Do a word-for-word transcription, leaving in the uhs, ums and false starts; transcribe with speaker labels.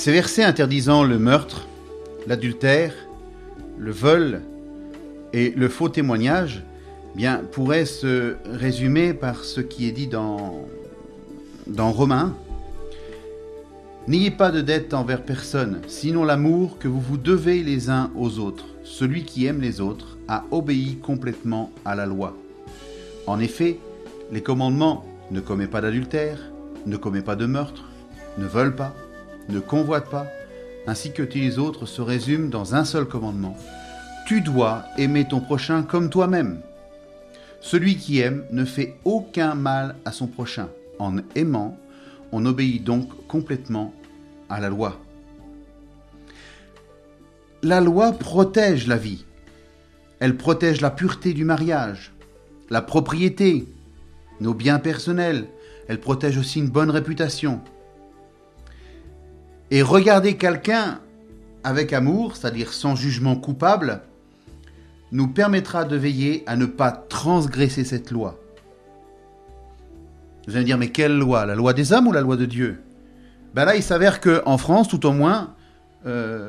Speaker 1: Ces versets interdisant le meurtre, l'adultère, le vol et le faux témoignage bien, pourraient se résumer par ce qui est dit dans, dans Romains. N'ayez pas de dette envers personne, sinon l'amour que vous vous devez les uns aux autres. Celui qui aime les autres a obéi complètement à la loi. En effet, les commandements « ne commets pas d'adultère »,« ne commets pas de meurtre »,« ne vole pas »,« ne convoite pas », ainsi que tous les autres se résument dans un seul commandement. Tu dois aimer ton prochain comme toi-même. Celui qui aime ne fait aucun mal à son prochain. En aimant, on obéit donc complètement à la loi. La loi protège la vie. Elle protège la pureté du mariage, la propriété, nos biens personnels. Elle protège aussi une bonne réputation. Et regarder quelqu'un avec amour, c'est-à-dire sans jugement coupable, nous permettra de veiller à ne pas transgresser cette loi. Vous allez me dire, mais quelle loi? La loi des hommes ou la loi de Dieu? Ben là, il s'avère qu'en France, tout au moins, euh,